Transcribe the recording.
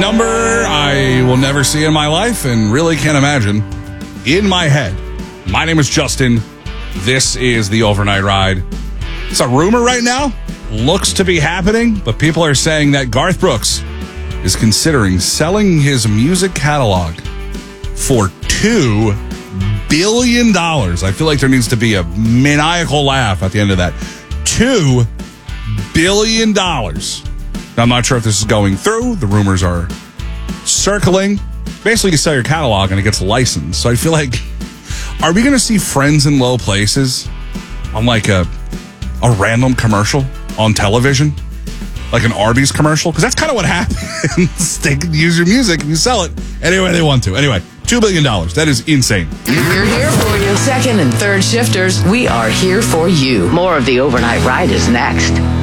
Number I will never see in my life and really can't imagine in my head. My name is Justin. This is the Overnight Ride. It's a rumor right now. Looks to be happening, but people are saying that Garth Brooks is considering selling his music catalog for $2 billion. I feel like there needs to be a maniacal laugh at the end of that. $2 billion. Now, I'm not sure if this is going through. The rumors are circling. Basically, you sell your catalog and it gets licensed. So I feel like, are we going to see Friends in Low Places on like a random commercial on television? Like an Arby's commercial? Because that's kind of what happens. They can use your music and you sell it any way they want to. Anyway, $2 billion. That is insane. We're here for you. Second and third shifters, we are here for you. More of the Overnight Ride is next.